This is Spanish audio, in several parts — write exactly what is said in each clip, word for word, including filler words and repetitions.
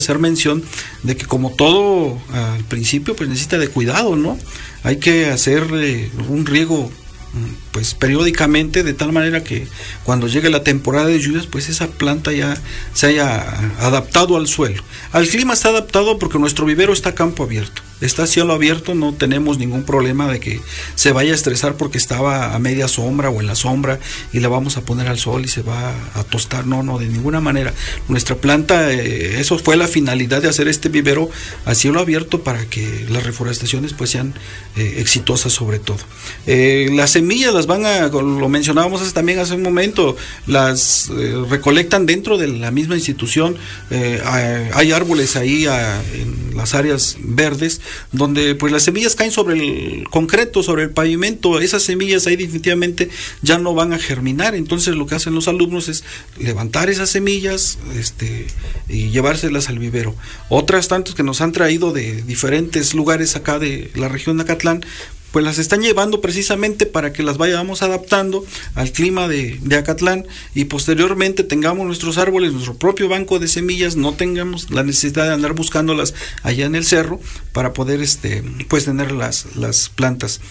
hacer mención de que como todo al principio pues necesita de cuidado, ¿no? Hay que hacer eh, un riego pues periódicamente, de tal manera que cuando llegue la temporada de lluvias pues esa planta ya se haya adaptado al suelo. Al clima está adaptado porque nuestro vivero está a campo abierto, está a cielo abierto, no tenemos ningún problema de que se vaya a estresar porque estaba a media sombra o en la sombra y la vamos a poner al sol y se va a tostar. No, no, de ninguna manera. Nuestra planta, eh, eso fue la finalidad de hacer este vivero a cielo abierto, para que las reforestaciones pues sean eh, exitosas sobre todo. Eh, las semillas las van a, lo mencionábamos hace, también hace un momento, las eh, recolectan dentro de la misma institución. Eh, hay árboles ahí a, en las áreas verdes, donde pues las semillas caen sobre el concreto, sobre el pavimento. Esas semillas ahí definitivamente ya no van a germinar. Entonces lo que hacen los alumnos es levantar esas semillas este, y llevárselas al vivero. Otras tantas que nos han traído de diferentes lugares acá de la región de Acatlán, pues las están llevando precisamente para que las vayamos adaptando al clima de, de Acatlán, y posteriormente tengamos nuestros árboles, nuestro propio banco de semillas, no tengamos la necesidad de andar buscándolas allá en el cerro para poder este, pues tener las, las plantas.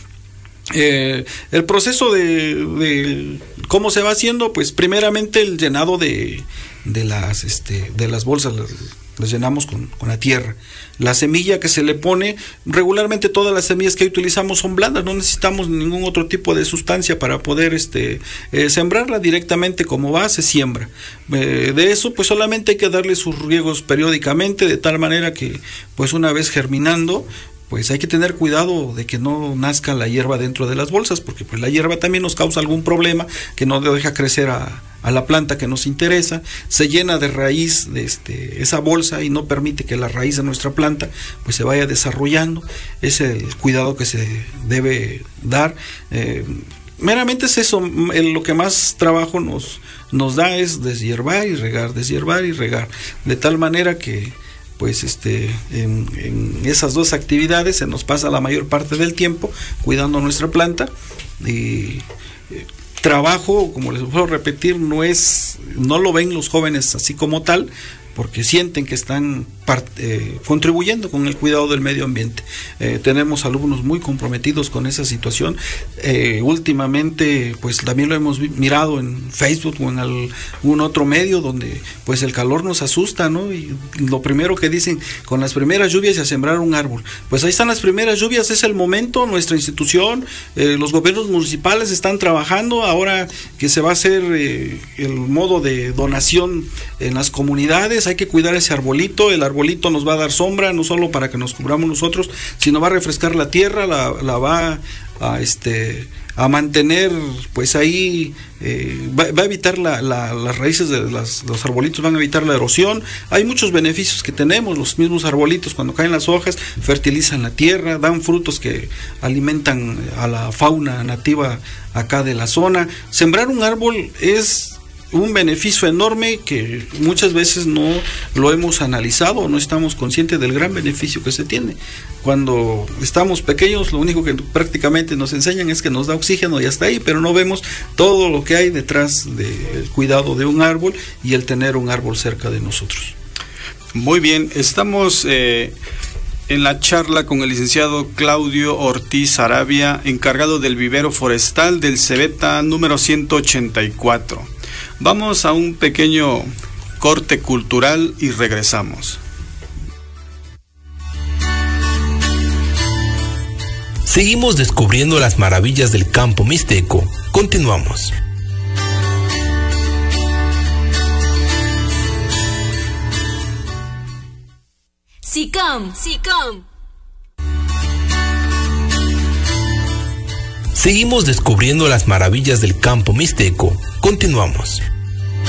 Eh, el proceso de, de cómo se va haciendo, pues primeramente el llenado de, de, las, este, de las bolsas, las, las llenamos con, con la tierra. La semilla que se le pone, regularmente todas las semillas que utilizamos son blandas, no necesitamos ningún otro tipo de sustancia para poder este, eh, sembrarla. Directamente como va, se siembra. Eh, de eso pues solamente hay que darle sus riegos periódicamente, de tal manera que pues una vez germinando, pues hay que tener cuidado de que no nazca la hierba dentro de las bolsas, porque pues la hierba también nos causa algún problema, que no deja crecer a, a la planta que nos interesa, se llena de raíz de este, esa bolsa y no permite que la raíz de nuestra planta pues se vaya desarrollando. Es el cuidado que se debe dar. Eh, meramente es eso, el, lo que más trabajo nos, nos da es deshiervar y regar, deshiervar y regar, de tal manera que pues este en, en esas dos actividades se nos pasa la mayor parte del tiempo cuidando nuestra planta. Y eh, trabajo, como les puedo repetir, no es, no lo ven los jóvenes así como tal, porque sienten que están part, eh, contribuyendo con el cuidado del medio ambiente. Eh, tenemos alumnos muy comprometidos con esa situación. Eh, últimamente, pues también lo hemos mirado en Facebook o en algún otro medio, donde pues el calor nos asusta, ¿no? Y lo primero que dicen, con las primeras lluvias y a sembrar un árbol. Pues ahí están las primeras lluvias, es el momento. Nuestra institución, eh, los gobiernos municipales están trabajando ahora que se va a hacer eh, el modo de donación en las comunidades. Hay que cuidar ese arbolito. El arbolito nos va a dar sombra, no solo para que nos cubramos nosotros, sino va a refrescar la tierra, la, la va a, este, a mantener pues ahí, eh, va, va a evitar la, la, las raíces de las, los arbolitos, van a evitar la erosión. Hay muchos beneficios que tenemos. Los mismos arbolitos, cuando caen las hojas, fertilizan la tierra, dan frutos que alimentan a la fauna nativa acá de la zona. Sembrar un árbol es un beneficio enorme que muchas veces no lo hemos analizado, no estamos conscientes del gran beneficio que se tiene. Cuando estamos pequeños, lo único que prácticamente nos enseñan es que nos da oxígeno y hasta ahí, pero no vemos todo lo que hay detrás del cuidado de un árbol y el tener un árbol cerca de nosotros. Muy bien, estamos eh, en la charla con el licenciado Claudio Ortiz Arabia, encargado del vivero forestal del Cebeta número ciento ochenta y cuatro. Vamos a un pequeño corte cultural y regresamos. Seguimos descubriendo las maravillas del campo mixteco. Continuamos. SICAM, SICAM. Seguimos descubriendo las maravillas del campo mixteco. Continuamos.